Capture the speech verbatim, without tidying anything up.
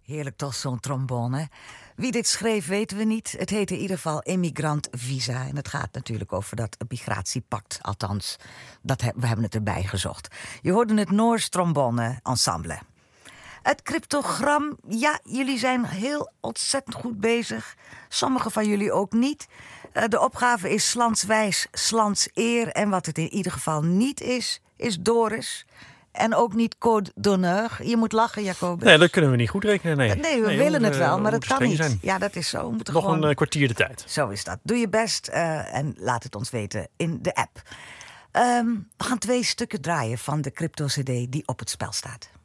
Heerlijk toch, zo'n trombone. Wie dit schreef, weten we niet. Het heet in ieder geval Immigrant Visa. En het gaat natuurlijk over dat migratiepact. Althans, dat he- we hebben het erbij gezocht. Je hoorde het Noors Trombone Ensemble. Het cryptogram, ja, jullie zijn heel ontzettend goed bezig. Sommigen van jullie ook niet. Uh, de opgave is slanswijs, slans eer. En wat het in ieder geval niet is, is Doris. En ook niet code d'honneur. Je moet lachen, Jacobus. Nee, dat kunnen we niet goed rekenen. Nee, nee we nee, willen we, het wel, maar we dat kan streng niet. Zijn. Ja, dat is zo. We moeten Nog gewoon... een uh, kwartier de tijd. Zo is dat. Doe je best uh, en laat het ons weten in de app. Um, we gaan twee stukken draaien van de crypto-cd die op het spel staat.